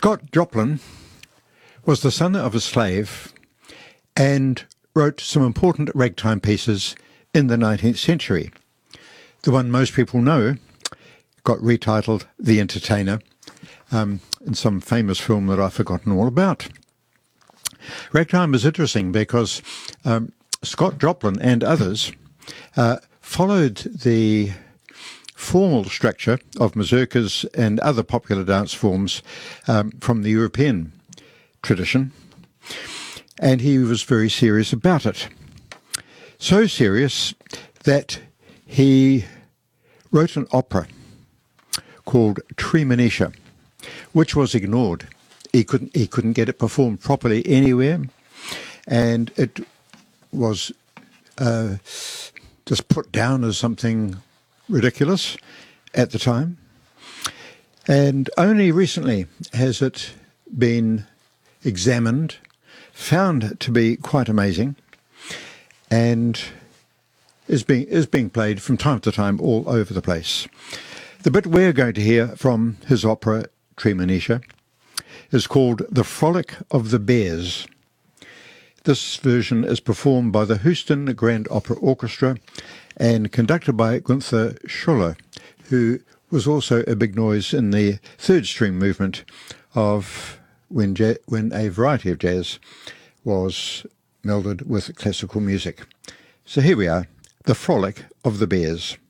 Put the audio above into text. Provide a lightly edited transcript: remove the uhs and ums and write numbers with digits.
Scott Joplin was the son of a slave and wrote some important ragtime pieces in the 19th century. The one most people know got retitled The Entertainer in some famous film that I've forgotten all about. Ragtime is interesting because Scott Joplin and others followed the formal structure of mazurkas and other popular dance forms from the European tradition, and he was very serious about it. So serious that he wrote an opera called Treemonisha, which was ignored. He couldn't get it performed properly anywhere, and it was just put down as something ridiculous at the time. And only recently has it been examined, found to be quite amazing, and is being played from time to time all over the place. The bit we're going to hear from his opera Treemonisha is called The Frolic of the Bears. This version is performed by the Houston Grand Opera Orchestra and conducted by Gunther Schuller, who was also a big noise in the third string movement of when a variety of jazz was melded with classical music. So here we are, The Frolic of the Bears.